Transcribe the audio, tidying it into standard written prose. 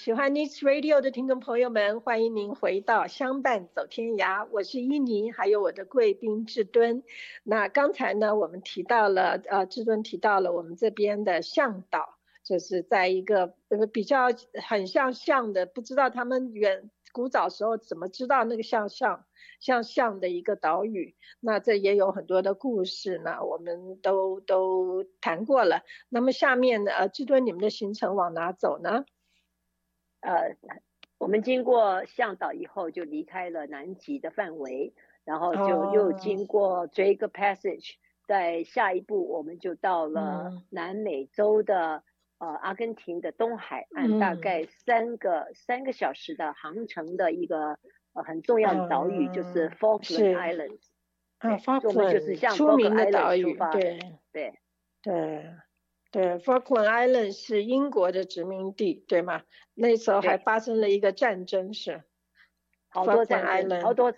喜欢 Niche Radio 的听众朋友们，欢迎您回到相伴走天涯，我是伊妮，还有我的贵宾志敦。那刚才呢，我们提到了，志敦提到了我们这边的向导，就是在一个比较很像象的，不知道他们古早时候怎么知道那个像象的一个岛屿。那这也有很多的故事呢，我们都谈过了。那么下面呢，志敦，你们的行程往哪走呢？ 我们经过向导以后就离开了南极的范围，然后就又经过 Drake Passage，在下一步我们就到了南美洲的阿根廷的东海岸，大概三个小时的航程的一个很重要的岛屿，就是 Falkland Islands。我们就是向 Falkland Islands 出发。 对 Falkland Island 是英国的殖民地，对吗？那时候还发生了一个战争，是好多战争，好多